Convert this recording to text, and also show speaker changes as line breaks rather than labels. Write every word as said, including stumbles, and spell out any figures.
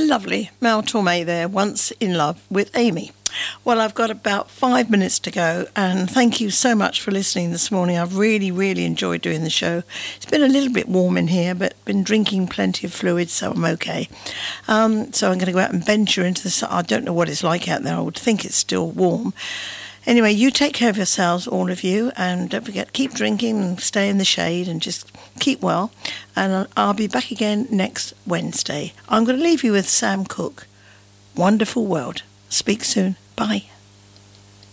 lovely Mel Torme there, Once in Love with Amy. Well, I've got about five minutes to go, and thank you so much for listening this morning. I've really, really enjoyed doing the show. It's been a little bit warm in here, but been drinking plenty of fluids, so I'm okay. Um, so I'm going to go out and venture into the sun. I don't know what it's like out there. I would think it's still warm. Anyway, you take care of yourselves, all of you, and don't forget, keep drinking and stay in the shade and just keep well. And I'll be back again next Wednesday. I'm going to leave you with Sam Cooke. Wonderful World. Speak soon. Bye.